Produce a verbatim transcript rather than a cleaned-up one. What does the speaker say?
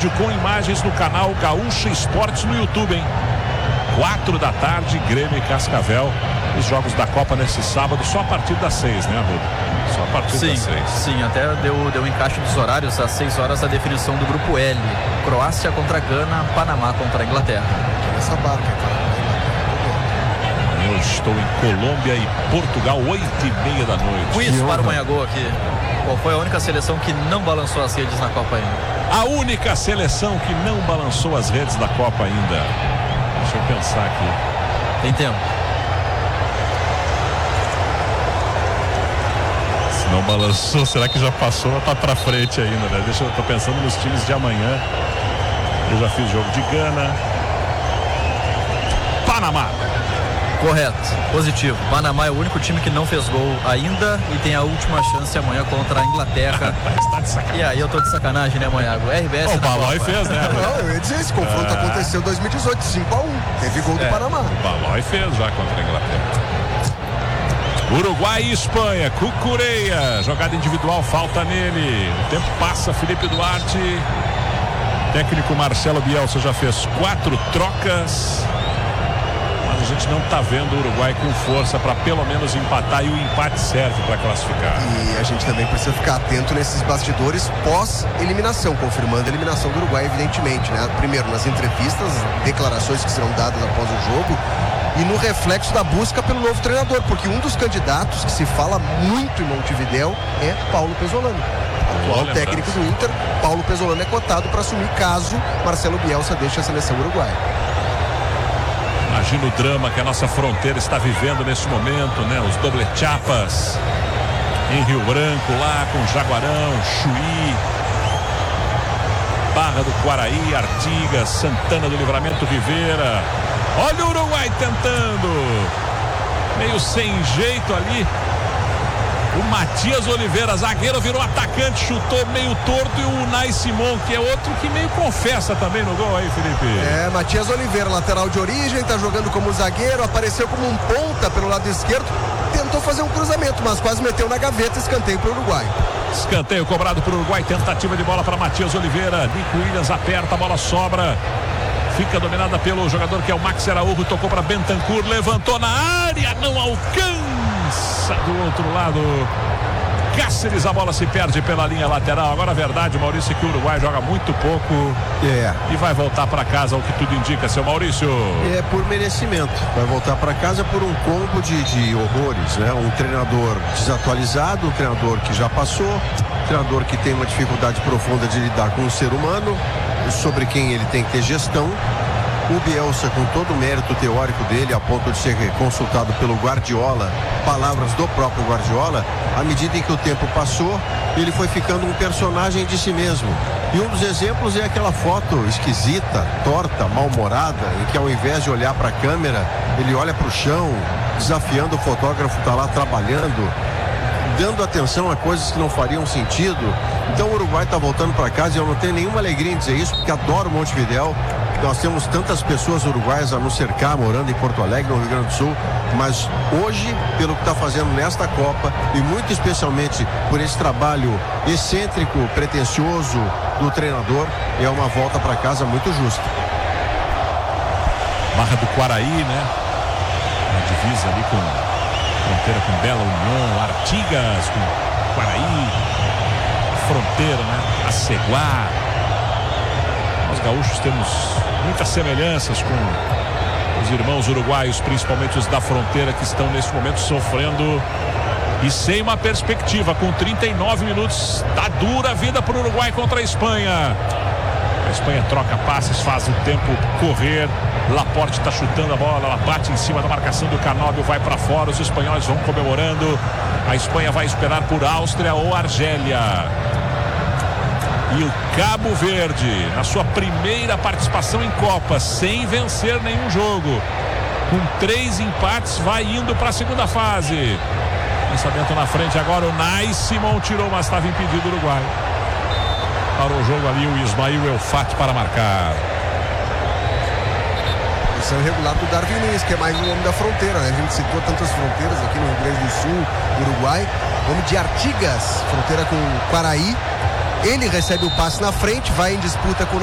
vídeo com imagens no canal Gaúcho Esportes no YouTube, hein? Quatro da tarde, Grêmio e Cascavel. Os jogos da Copa nesse sábado, só a partir das seis, né, Arruda? Só a partir sim, das seis. Sim, até deu, deu encaixe dos horários. Às seis horas a definição do grupo L. Croácia contra Gana, Panamá contra a Inglaterra. Essa barca, cara. Eu estou em Colômbia e Portugal, oito e meia da noite. Quiz para o Manhagô aqui. Qual foi a única seleção que não balançou as redes na Copa ainda? A única seleção que não balançou as redes da Copa ainda. Deixa eu pensar aqui. Tem tempo. Se não balançou, será que já passou ou tá pra frente ainda, né? Deixa eu, tô pensando nos times de amanhã. Eu já fiz jogo de Gana. Panamá. Correto, positivo. Panamá é o único time que não fez gol ainda e tem a última chance amanhã contra a Inglaterra. Está de sacanagem. E aí eu tô de sacanagem, né, Manhago? R B S. O Balói fez, né? Não, eu ia dizer, esse confronto Ah. aconteceu em dois mil e dezoito, cinco a um. Teve gol do É. Panamá. O Balói fez já contra a Inglaterra. Uruguai e Espanha, Cucureia, jogada individual, falta nele. O tempo passa, Felipe Duarte. Técnico Marcelo Bielsa já fez quatro trocas. Mas a gente não está vendo o Uruguai com força para pelo menos empatar, e o empate serve para classificar. E a gente também precisa ficar atento nesses bastidores pós-eliminação, confirmando a eliminação do Uruguai, evidentemente, né? Primeiro, nas entrevistas, declarações que serão dadas após o jogo, e no reflexo da busca pelo novo treinador, porque um dos candidatos que se fala muito em Montevidéu é Paulo Pesolano. Atual Olha, técnico do Inter, Paulo Pesolano é cotado para assumir caso Marcelo Bielsa deixe a seleção uruguaia. Imagina o drama que a nossa fronteira está vivendo nesse momento, né? Os doble chapas em Rio Branco, lá com Jaguarão, Chuí, Barra do Quaraí, Artigas, Santana do Livramento, Rivera. Olha o Uruguai tentando, meio sem jeito ali. O Matias Oliveira, zagueiro, virou atacante, chutou meio torto, e o Unai Simon, que é outro que meio confessa também no gol aí, Felipe. É, Matias Oliveira, lateral de origem, tá jogando como zagueiro, apareceu como um ponta pelo lado esquerdo, tentou fazer um cruzamento, mas quase meteu na gaveta, escanteio pro Uruguai. Escanteio cobrado pro Uruguai, tentativa de bola para Matias Oliveira. Nico Williams aperta, a bola sobra. Fica dominada pelo jogador que é o Max Araújo, tocou para Bentancur, levantou na área, não alcança do outro lado. Cáceres, a bola se perde pela linha lateral. Agora a verdade, Maurício, é que o Uruguai joga muito pouco É. e vai voltar para casa, o que tudo indica, seu Maurício. É por merecimento. Vai voltar para casa por um combo de, de horrores, né? Um treinador desatualizado, um treinador que já passou, um treinador que tem uma dificuldade profunda de lidar com o ser humano, sobre quem ele tem que ter gestão. O Bielsa, com todo o mérito teórico dele, a ponto de ser consultado pelo Guardiola, palavras do próprio Guardiola, à medida em que o tempo passou, ele foi ficando um personagem de si mesmo. E um dos exemplos é aquela foto esquisita, torta, mal-humorada, em que ao invés de olhar para a câmera, ele olha para o chão, desafiando o fotógrafo que está lá trabalhando, dando atenção a coisas que não fariam sentido. Então o Uruguai está voltando para casa, e eu não tenho nenhuma alegria em dizer isso, porque adoro Montevidéu. Nós temos tantas pessoas uruguaias a nos cercar, morando em Porto Alegre, no Rio Grande do Sul, mas hoje, pelo que está fazendo nesta Copa, e muito especialmente por esse trabalho excêntrico, pretensioso do treinador, é uma volta para casa muito justa. Barra do Quaraí, né? Na divisa ali com fronteira com Bela União, Artigas com Quaraí, fronteira, né? Aceguá. Nós gaúchos temos muitas semelhanças com os irmãos uruguaios, principalmente os da fronteira, que estão nesse momento sofrendo e sem uma perspectiva. Com trinta e nove minutos, tá dura a vida para o Uruguai contra a Espanha. A Espanha troca passes, faz o tempo correr. Laporte está chutando a bola, ela bate em cima da marcação do Canóbio, vai para fora. Os espanhóis vão comemorando. A Espanha vai esperar por Áustria ou Argélia. E o Cabo Verde, na sua primeira participação em Copa, sem vencer nenhum jogo, com três empates, vai indo para a segunda fase. Lançamento na frente agora, o Nai Simon tirou, mas estava impedido o Uruguai. Parou o jogo ali o Ismael Elfati para marcar. Posição irregular do Darwin Nunes, que é mais um homem da fronteira, né? A gente citou tantas fronteiras aqui no Rio Grande do Sul, Uruguai. Homem de Artigas, fronteira com Quaraí. Ele recebe o passe na frente, vai em disputa com